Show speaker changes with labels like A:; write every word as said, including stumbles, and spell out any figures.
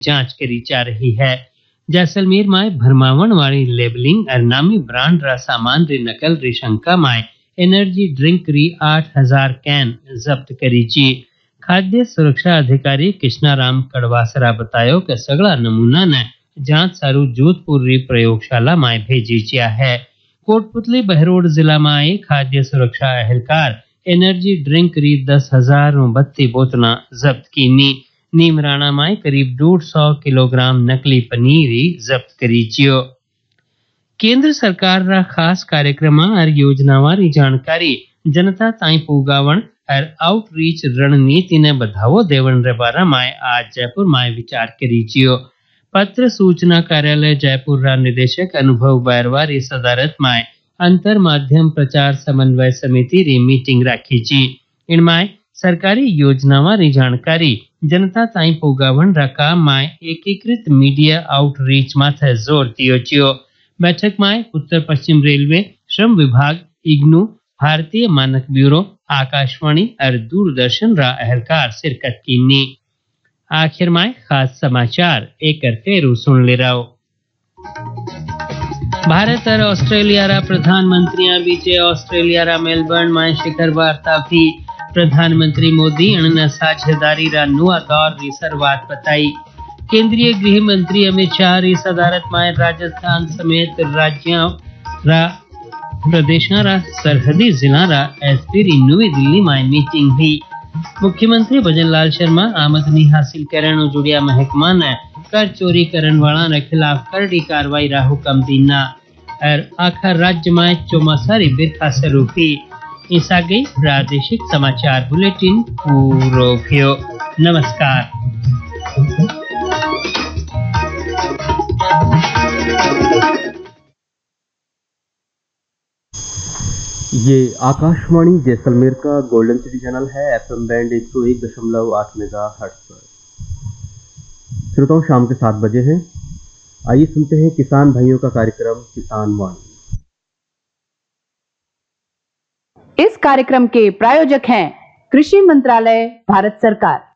A: जांच करी जा रही है। जैसलमेर में भरमावण वाली लेबलिंग और नामी ब्रांड रा सामान री नकल री शंका में एनर्जी ड्रिंक री आठ हजार कैन जब्त करी जी। खाद्य सुरक्षा अधिकारी कृष्णाराम कड़वासरा बतायो कि सगला नमूना ने जांच सारू जोधपुर री प्रयोगशाला में भेजी जिया है। कोटपुतली बहरोड जिला में खाद्य सुरक्षा एहलकार एनर्जी ड्रिंक री दस हजार बत्ती बोतला जब्त की नी। नीमराणा में करीब डेढ़ सौ किलोग्राम नकली पनीर जब्त करी जियो। केंद्र सरकार रा खास कार्यक्रम और योजनावां री जानकारी जनता ताई पुगावण और आउटरीच रणनीति ने बढ़ावो देवण रे बारे में आज जयपुर में विचार करी जियो। पत्र सूचना कार्यालय जयपुर रा निदेशक अनुभव बैरवा री सदारत में अंतर माध्यम प्रचार समन्वय समिति री मीटिंग राखी जी। इनमें सरकारी योजनावां री जानकारी जनता ताई पुगावण रा काम में एकीकृत मीडिया आउटरीच माथे जोर दियो जियो। बैठक में उत्तर पश्चिम रेलवे, श्रम विभाग, इग्नू, भारतीय मानक ब्यूरो, आकाशवाणी और दूरदर्शन रा एहलकार शिरकत की नी। आखिर में खास समाचार एक फेरू सुन ले रहो। भारत और ऑस्ट्रेलिया रा प्रधानमंत्रियां बीचे ऑस्ट्रेलिया रा मेलबर्न में शिखर वार्ता भी। प्रधानमंत्री मोदी अन्न साझेदारी रा नुआ दौर की शुरुआत बताई। केंद्रीय गृह मंत्री अमित शाह री सदारत में राजस्थान समेत राज्यों रा प्रदेशों रा सरहदी जिला रा एसपी री नवी दिल्ली में मीटिंग हुई। मुख्यमंत्री भजन लाल शर्मा आमदनी हासिल करने जुड़िया महकमा ने कर चोरी करने वाला के खिलाफ कड़ी कार्रवाई रा हुक्म दीना और आखिर राज्य में चौमासारी बिरखा शुरू हुई। इस आगे प्रादेशिक समाचार बुलेटिन पूरो भयो। नमस्कार।
B: ये आकाशवाणी जैसलमेर का गोल्डन सिटी चैनल है। एफएम बैंड एक सौ एक दशमलव आठ मेगा हर्ट्ज पर। श्रोताओं, शाम के सात बजे हैं। आइए सुनते हैं किसान भाइयों का कार्यक्रम किसान वाणी।
C: इस कार्यक्रम के प्रायोजक हैं कृषि मंत्रालय, भारत सरकार।